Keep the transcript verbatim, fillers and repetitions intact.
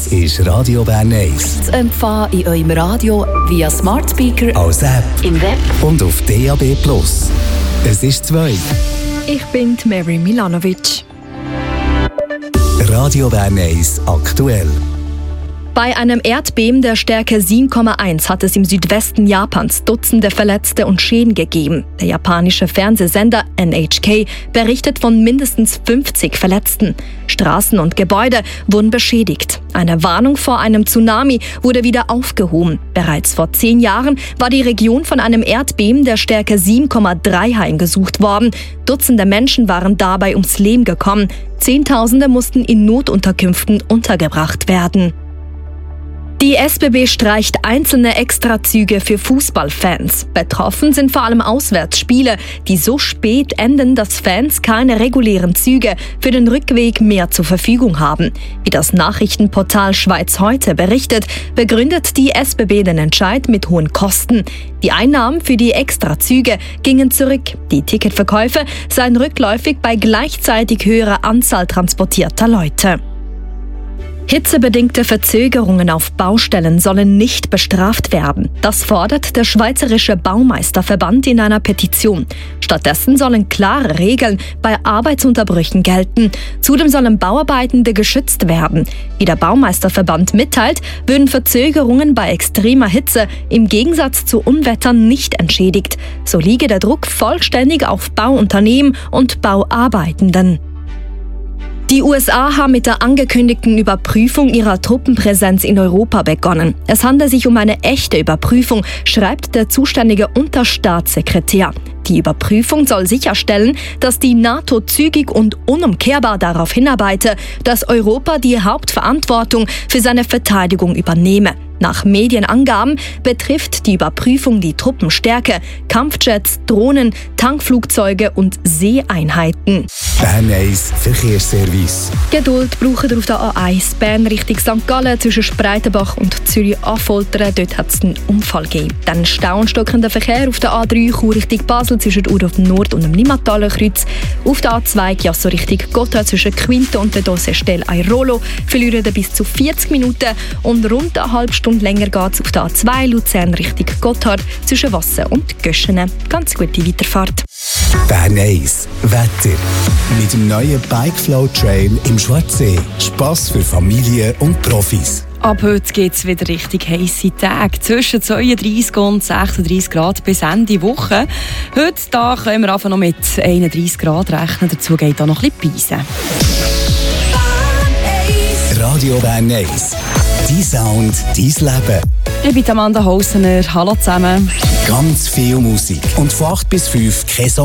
Das ist Radio Bern eins. Zu empfangen in eurem Radio via Smart Speaker, als App, im Web und auf D A B Plus. Es ist zwei. Ich bin Mary Milanovic. Radio Bern eins aktuell. Bei einem Erdbeben der Stärke sieben Komma eins hat es im Südwesten Japans Dutzende Verletzte und Schäden gegeben. Der japanische Fernsehsender N H K berichtet von mindestens fünfzig Verletzten. Straßen und Gebäude wurden beschädigt. Eine Warnung vor einem Tsunami wurde wieder aufgehoben. Bereits vor zehn Jahren war die Region von einem Erdbeben der Stärke sieben Komma drei heimgesucht worden. Dutzende Menschen waren dabei ums Leben gekommen. Zehntausende mussten in Notunterkünften untergebracht werden. Die S B B streicht einzelne Extrazüge für Fußballfans. Betroffen sind vor allem Auswärtsspiele, die so spät enden, dass Fans keine regulären Züge für den Rückweg mehr zur Verfügung haben. Wie das Nachrichtenportal Schweiz heute berichtet, begründet die S B B den Entscheid mit hohen Kosten. Die Einnahmen für die Extrazüge gingen zurück. Die Ticketverkäufe seien rückläufig bei gleichzeitig höherer Anzahl transportierter Leute. Hitzebedingte Verzögerungen auf Baustellen sollen nicht bestraft werden. Das fordert der Schweizerische Baumeisterverband in einer Petition. Stattdessen sollen klare Regeln bei Arbeitsunterbrüchen gelten. Zudem sollen Bauarbeitende geschützt werden. Wie der Baumeisterverband mitteilt, würden Verzögerungen bei extremer Hitze im Gegensatz zu Unwettern nicht entschädigt. So liege der Druck vollständig auf Bauunternehmen und Bauarbeitenden. Die U S A haben mit der angekündigten Überprüfung ihrer Truppenpräsenz in Europa begonnen. Es handelt sich um eine echte Überprüfung, schreibt der zuständige Unterstaatssekretär. Die Überprüfung soll sicherstellen, dass die NATO zügig und unumkehrbar darauf hinarbeite, dass Europa die Hauptverantwortung für seine Verteidigung übernehme. Nach Medienangaben betrifft die Überprüfung die Truppenstärke, Kampfjets, Drohnen, Tankflugzeuge und Seeeinheiten. Bern eins Verkehrsservice. Geduld braucht ihr auf der A eins Bern Richtung Sankt Gallen zwischen Spreitenbach und Zürich-Affoltern. Dort hat es einen Unfall gegeben. Dann Stau und stockender Verkehr auf der A drei Chur Richtung Basel zwischen Urdorf Nord und dem Limmataler Kreuz. Auf der A zwei Jasso Richtung Gotthard zwischen Quinte und der Dossestelle Airolo verlieren bis zu vierzig Minuten und rund eine halbe Stunde länger geht es auf der A zwei Luzern Richtung Gotthard zwischen Wasser und Göschenen. Ganz gute Weiterfahrt. Bern eins Wetter. Mit dem neuen Bikeflow Trail im Schwarzsee. Spass für Familien und Profis. Ab heute geht es wieder richtig heisse Tage. Zwischen zweiunddreissig und sechsunddreissig Grad bis Ende Woche. Heute da können wir einfach noch mit einunddreissig Grad rechnen. Dazu geht auch noch ein bisschen Beisen. Radio Bern eins. Dein Sound, dein Leben. Ich bin Amanda Hausener. Hallo zusammen. Ganz viel Musik. Und von acht bis fünf kein